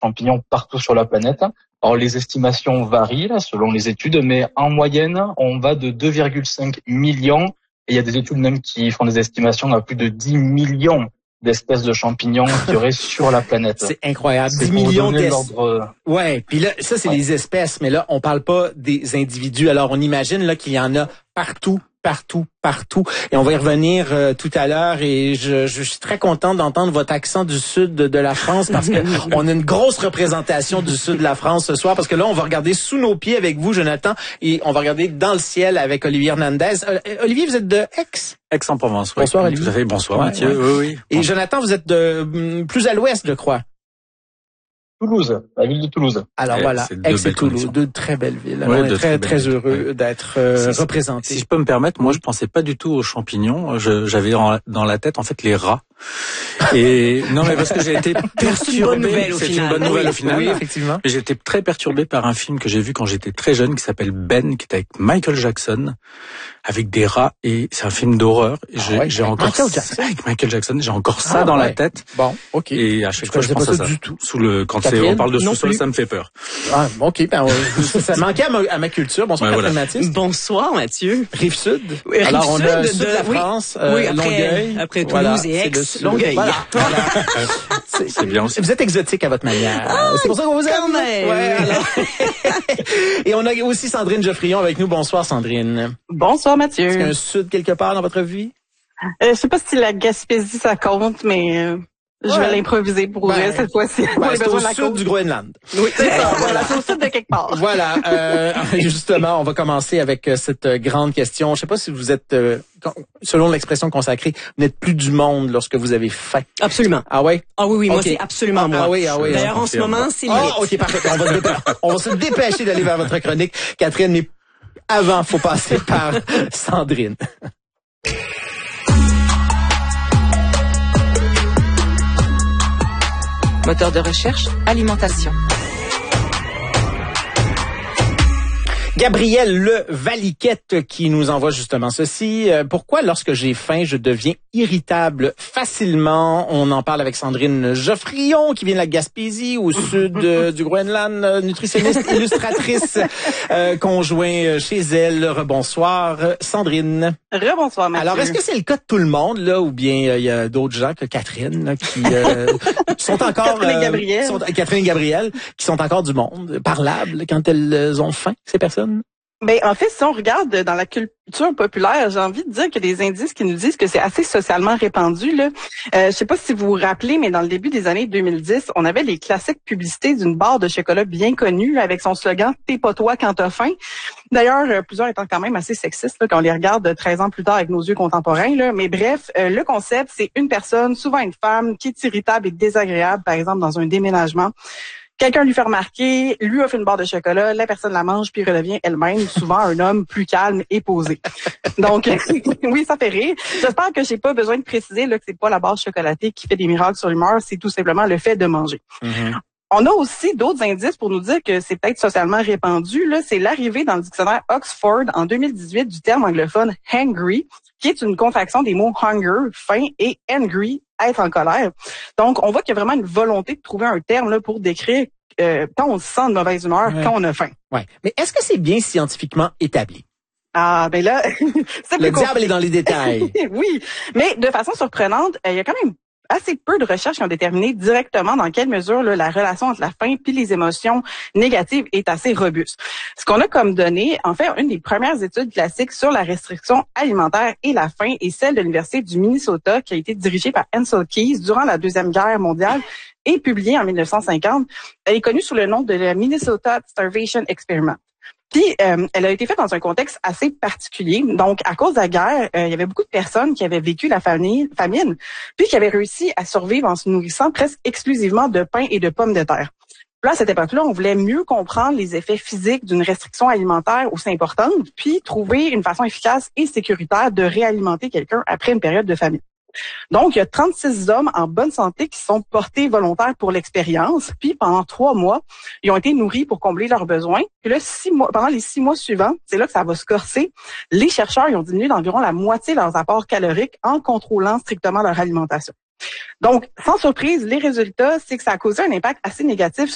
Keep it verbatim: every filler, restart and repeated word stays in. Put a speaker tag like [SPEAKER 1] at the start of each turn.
[SPEAKER 1] champignons partout sur la planète. Alors les estimations varient là, selon les études, mais en moyenne, on va de deux virgule cinq millions. Et il y a des études même qui font des estimations à plus de dix millions d'espèces de champignons qu'il y aurait sur la planète.
[SPEAKER 2] C'est incroyable.
[SPEAKER 1] C'est
[SPEAKER 2] dix millions d'espèces.
[SPEAKER 1] l'ordre...
[SPEAKER 2] Ouais, puis là, ça, c'est
[SPEAKER 1] ouais.
[SPEAKER 2] les espèces, mais là, on parle pas des individus. Alors, on imagine là qu'il y en a partout, partout, partout. Et on va y revenir euh, tout à l'heure. Et je, je suis très contente d'entendre votre accent du sud de, de la France parce que on a une grosse représentation du sud de la France ce soir. Parce que là, on va regarder sous nos pieds avec vous, Jonathan, et on va regarder dans le ciel avec Olivier Hernandez. Euh, Olivier, vous êtes de Aix?
[SPEAKER 3] Aix-en-Provence, oui.
[SPEAKER 2] Bonsoir, Olivier.
[SPEAKER 3] Tout à fait. Bonsoir,
[SPEAKER 2] ouais,
[SPEAKER 3] Mathieu.
[SPEAKER 2] Ouais.
[SPEAKER 3] Oui, oui.
[SPEAKER 2] Et
[SPEAKER 3] bon.
[SPEAKER 2] Jonathan, vous êtes de plus à l'ouest, je crois.
[SPEAKER 1] Toulouse, la ville de Toulouse.
[SPEAKER 2] Alors
[SPEAKER 3] Et
[SPEAKER 2] voilà, Aix et Toulouse, deux très belles villes. Alors,
[SPEAKER 3] Ouais,
[SPEAKER 2] on est très,
[SPEAKER 3] très,
[SPEAKER 2] très heureux
[SPEAKER 3] ouais.
[SPEAKER 2] d'être euh,
[SPEAKER 3] si,
[SPEAKER 2] représentés.
[SPEAKER 3] Si je peux me permettre, moi, je pensais pas du tout aux champignons. Je, j'avais en, dans la tête, en fait, les rats. Et non, mais parce que j'ai été perturbé.
[SPEAKER 2] C'est
[SPEAKER 3] une bonne nouvelle au final.
[SPEAKER 2] Oui, effectivement.
[SPEAKER 3] Mais j'ai été très perturbé par un film que j'ai vu quand j'étais très jeune, qui s'appelle Ben, qui est avec Michael Jackson, avec des rats, et c'est un film d'horreur. Et j'ai,
[SPEAKER 2] ah ouais,
[SPEAKER 3] j'ai encore
[SPEAKER 2] Michael Jackson.
[SPEAKER 3] avec Michael Jackson, j'ai encore ça
[SPEAKER 2] ah,
[SPEAKER 3] dans
[SPEAKER 2] ouais.
[SPEAKER 3] la tête.
[SPEAKER 2] Bon, ok.
[SPEAKER 3] Et à chaque
[SPEAKER 2] je
[SPEAKER 3] fois, je pense à ça.
[SPEAKER 2] Du tout.
[SPEAKER 3] Sous le, quand c'est,
[SPEAKER 2] Catherine,
[SPEAKER 3] on parle de
[SPEAKER 2] non
[SPEAKER 3] sous-sol,
[SPEAKER 2] plus.
[SPEAKER 3] ça me fait peur.
[SPEAKER 2] Ah, ok, ben, ouais, ça manquait à ma, à ma culture. Bonsoir,
[SPEAKER 3] ouais,
[SPEAKER 2] Catherine
[SPEAKER 3] voilà.
[SPEAKER 2] Mathis.
[SPEAKER 4] Bonsoir, Mathieu.
[SPEAKER 2] Rive-Sud.
[SPEAKER 4] Oui, Rive
[SPEAKER 2] Alors, on
[SPEAKER 4] sud
[SPEAKER 2] a
[SPEAKER 4] de,
[SPEAKER 2] sud de la
[SPEAKER 4] oui,
[SPEAKER 2] France, euh,
[SPEAKER 4] oui, après,
[SPEAKER 2] Longueuil.
[SPEAKER 4] après Toulouse
[SPEAKER 2] voilà,
[SPEAKER 4] et Aix,
[SPEAKER 2] c'est
[SPEAKER 4] Longueuil.
[SPEAKER 2] Voilà, voilà. c'est,
[SPEAKER 3] c'est bien aussi.
[SPEAKER 2] Vous êtes exotique à votre manière. Ah, c'est pour ça qu'on vous aime.
[SPEAKER 4] Quand même.
[SPEAKER 2] Ouais, alors. Et on a aussi Sandrine Geoffrion avec nous. Bonsoir, Sandrine.
[SPEAKER 5] Bonsoir, Mathieu.
[SPEAKER 2] Est-ce qu'il y a un sud quelque part dans votre vie?
[SPEAKER 5] Euh, je sais pas si la Gaspésie, ça compte, mais euh, je
[SPEAKER 2] ouais.
[SPEAKER 5] vais l'improviser pour
[SPEAKER 2] ben,
[SPEAKER 5] vrai cette fois-ci.
[SPEAKER 2] Ben, c'est au sud côte. Du Groenland.
[SPEAKER 5] Oui, c'est ça. Voilà, c'est au sud de quelque part.
[SPEAKER 2] Voilà. Euh, justement, on va commencer avec cette grande question. Je sais pas si vous êtes, euh, selon l'expression consacrée, vous n'êtes plus du monde lorsque vous avez faim.
[SPEAKER 4] Absolument.
[SPEAKER 2] Ah ouais?
[SPEAKER 4] Ah oui, oui, moi,
[SPEAKER 2] okay.
[SPEAKER 4] c'est absolument
[SPEAKER 2] ah,
[SPEAKER 4] moi.
[SPEAKER 2] Ah oui, ah oui.
[SPEAKER 4] D'ailleurs, en ce moment, c'est limite.
[SPEAKER 2] Ah, ok, parfait. On va, se dépêcher, on va se dépêcher d'aller vers votre chronique. Catherine, mais avant, faut passer par Sandrine.
[SPEAKER 6] Moteur de recherche, alimentation.
[SPEAKER 2] Gabriel Le Valiquette qui nous envoie justement ceci. Euh, pourquoi lorsque j'ai faim, je deviens irritable facilement? On en parle avec Sandrine Geoffrion qui vient de la Gaspésie au sud euh, du Groenland, euh, nutritionniste, illustratrice, euh, conjoint chez elle. Rebonsoir Sandrine.
[SPEAKER 5] Rebonsoir Mathieu.
[SPEAKER 2] Alors est-ce que c'est le cas de tout le monde là ou bien il euh, y a d'autres gens que Catherine là, qui euh, sont encore
[SPEAKER 5] Catherine et Gabriel.
[SPEAKER 2] Euh, sont, Catherine et Gabriel qui sont encore du monde parlable quand elles ont faim, ces personnes?
[SPEAKER 5] Ben, en fait, si on regarde dans la culture populaire, j'ai envie de dire qu'il y a des indices qui nous disent que c'est assez socialement répandu, là. Euh, je sais pas si vous vous rappelez, mais dans le début des années deux mille dix, on avait les classiques publicités d'une barre de chocolat bien connue avec son slogan « T'es pas toi quand t'as faim ». D'ailleurs, euh, plusieurs étant quand même assez sexistes là, quand on les regarde treize ans plus tard avec nos yeux contemporains, là. Mais bref, euh, le concept, c'est une personne, souvent une femme, qui est irritable et désagréable, par exemple dans un déménagement. Quelqu'un lui fait remarquer, lui offre une barre de chocolat, la personne la mange puis redevient elle-même, souvent un homme plus calme et posé. Donc, oui, ça fait rire. J'espère que j'ai pas besoin de préciser là, que c'est pas la barre chocolatée qui fait des miracles sur l'humeur, c'est tout simplement le fait de manger. Mm-hmm. On a aussi d'autres indices pour nous dire que c'est peut-être socialement répandu. Là, c'est l'arrivée dans le dictionnaire Oxford en deux mille dix-huit du terme anglophone « hangry », qui est une contraction des mots « hunger », faim, et « angry », être en colère. Donc, on voit qu'il y a vraiment une volonté de trouver un terme là pour décrire euh, quand on se sent de mauvaise humeur, ouais. quand on a faim.
[SPEAKER 2] Ouais. Mais est-ce que c'est bien scientifiquement établi?
[SPEAKER 5] Ah, ben là,
[SPEAKER 2] c'est le diable est dans les détails.
[SPEAKER 5] Oui, mais de façon surprenante, il y a quand même assez peu de recherches qui ont déterminé directement dans quelle mesure là, la relation entre la faim puis les émotions négatives est assez robuste. Ce qu'on a comme données, en fait, une des premières études classiques sur la restriction alimentaire et la faim est celle de l'Université du Minnesota qui a été dirigée par Ancel Keys durant la Deuxième Guerre mondiale et publiée en mille neuf cent cinquante. Elle est connue sous le nom de la Minnesota Starvation Experiment. Puis, euh, elle a été faite dans un contexte assez particulier. Donc, à cause de la guerre, euh, il y avait beaucoup de personnes qui avaient vécu la famine, famine, puis qui avaient réussi à survivre en se nourrissant presque exclusivement de pain et de pommes de terre. Là, à cette époque-là, on voulait mieux comprendre les effets physiques d'une restriction alimentaire aussi importante, puis trouver une façon efficace et sécuritaire de réalimenter quelqu'un après une période de famine. Donc, il y a trente-six hommes en bonne santé qui sont portés volontaires pour l'expérience. Puis, pendant trois mois, ils ont été nourris pour combler leurs besoins. Puis là, six mois, pendant les six mois suivants, c'est là que ça va se corser. Les chercheurs ils ont diminué d'environ la moitié leurs apports caloriques en contrôlant strictement leur alimentation. Donc, sans surprise, les résultats, c'est que ça a causé un impact assez négatif